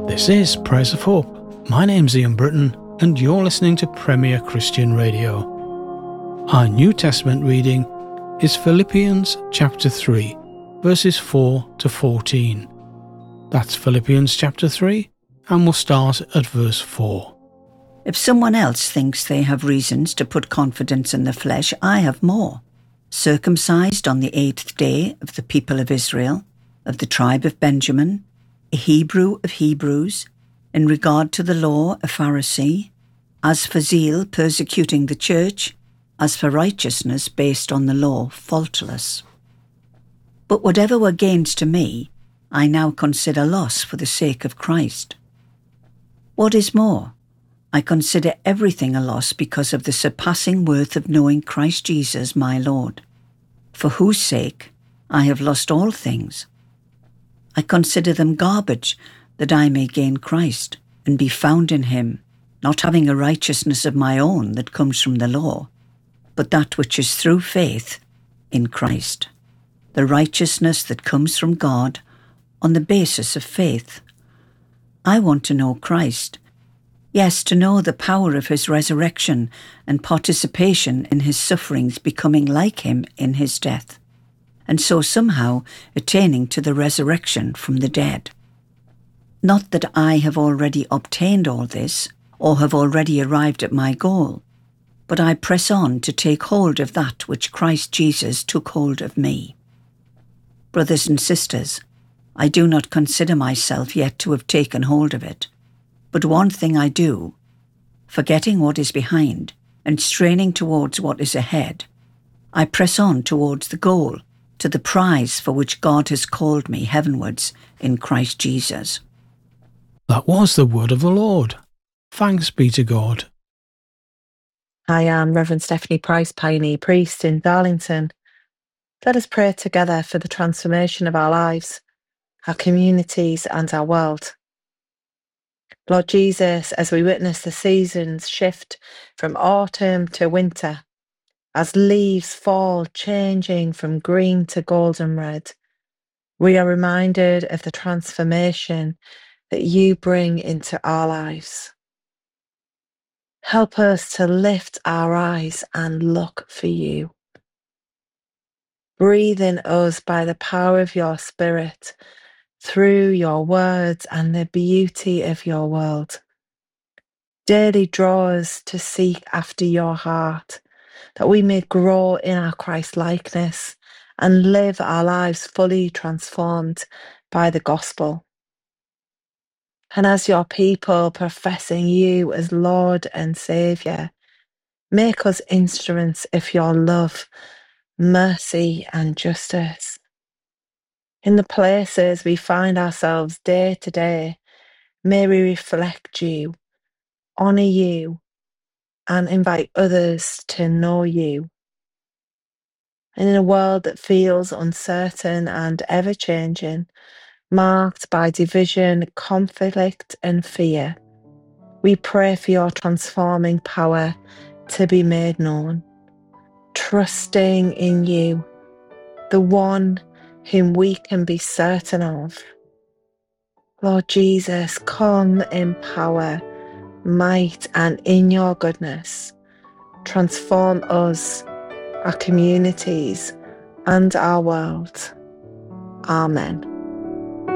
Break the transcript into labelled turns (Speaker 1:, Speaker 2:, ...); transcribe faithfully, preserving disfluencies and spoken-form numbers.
Speaker 1: This is Prayers of Hope. My name's Ian Britton, and you're listening to Premier Christian Radio. Our New Testament reading is Philippians chapter three, verses four to fourteen. That's Philippians chapter three, and we'll start at verse four.
Speaker 2: If someone else thinks they have reasons to put confidence in the flesh, I have more. Circumcised on the eighth day of the people of Israel, of the tribe of Benjamin, a Hebrew of Hebrews, in regard to the law a Pharisee, as for zeal persecuting the church, as for righteousness based on the law faultless. But whatever were gains to me, I now consider loss for the sake of Christ. What is more, I consider everything a loss because of the surpassing worth of knowing Christ Jesus my Lord, for whose sake I have lost all things. I consider them garbage, that I may gain Christ, and be found in him, not having a righteousness of my own that comes from the law, but that which is through faith in Christ, the righteousness that comes from God on the basis of faith. I want to know Christ, yes, to know the power of his resurrection and participation in his sufferings, becoming like him in his death, and so somehow attaining to the resurrection from the dead. Not that I have already obtained all this, or have already arrived at my goal, but I press on to take hold of that which Christ Jesus took hold of me. Brothers and sisters, I do not consider myself yet to have taken hold of it, but one thing I do, forgetting what is behind and straining towards what is ahead, I press on towards the goal, to the prize for which God has called me heavenwards in Christ Jesus.
Speaker 1: That was the word of the Lord. Thanks be to God.
Speaker 3: I am Reverend Stephanie Price, Pioneer Priest in Darlington. Let us pray together for the transformation of our lives, our communities and our world. Lord Jesus, as we witness the seasons shift from autumn to winter, as leaves fall changing from green to golden red, we are reminded of the transformation that you bring into our lives. Help us to lift our eyes and look for you. Breathe in us by the power of your Spirit, through your words and the beauty of your world. Daily draw us to seek after your heart, that we may grow in our Christ-likeness and live our lives fully transformed by the gospel. And as your people professing you as Lord and Saviour, make us instruments of your love, mercy and justice. In the places we find ourselves day to day, may we reflect you, honour you, and invite others to know you. And in a world that feels uncertain and ever-changing, marked by division, conflict and fear, we pray for your transforming power to be made known, trusting in you, the one whom we can be certain of. Lord Jesus, come in power, might and in your goodness. Transform us, our communities and our world. Amen.